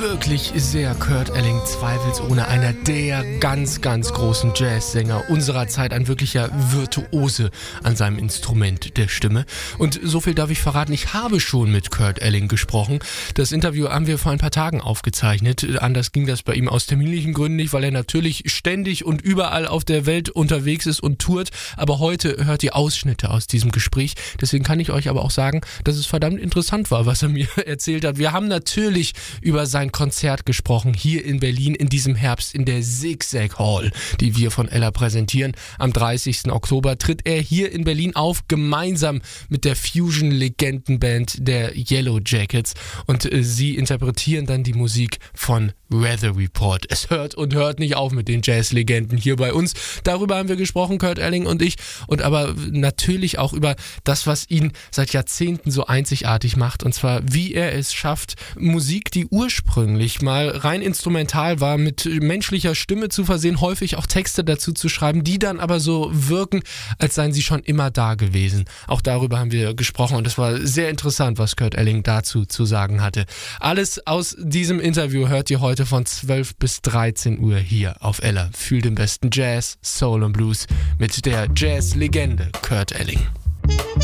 wirklich sehr Kurt Elling, zweifelsohne einer der ganz, ganz großen Jazzsänger unserer Zeit, ein wirklicher Virtuose an seinem Instrument der Stimme. Und so viel darf ich verraten, ich habe schon mit Kurt Elling gesprochen. Das Interview haben wir vor ein paar Tagen aufgezeichnet. Anders ging das bei ihm aus terminlichen Gründen nicht, weil er natürlich ständig und überall auf der Welt unterwegs ist und tourt. Aber heute hört ihr Ausschnitte aus diesem Gespräch. Deswegen kann ich euch aber auch sagen, dass es verdammt interessant war, was er mir erzählt hat. Wir haben natürlich über sein Konzert gesprochen, hier in Berlin in diesem Herbst in der Zigzag Hall, die wir von Ella präsentieren. Am 30. Oktober tritt er hier in Berlin auf, gemeinsam mit der Fusion-Legendenband der Yellow Jackets. Und sie interpretieren dann die Musik von Weather Report. Es hört und hört nicht auf mit den Jazz-Legenden hier bei uns. Darüber haben wir gesprochen, Kurt Elling und ich. Und aber natürlich auch über das, was ihn seit Jahrzehnten so einzigartig macht. Und zwar, wie er es schafft, Musik, die ursprünglich mal rein instrumental war, mit menschlicher Stimme zu versehen, häufig auch Texte dazu zu schreiben, die dann aber so wirken, als seien sie schon immer da gewesen. Auch darüber haben wir gesprochen und es war sehr interessant, was Kurt Elling dazu zu sagen hatte. Alles aus diesem Interview hört ihr heute von 12 bis 13 Uhr hier auf Ella. Fühlt den besten Jazz, Soul und Blues mit der Jazz-Legende Kurt Elling.